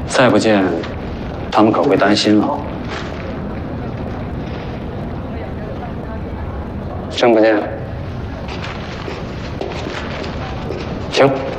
再不见，他们可会担心了。真不见。行。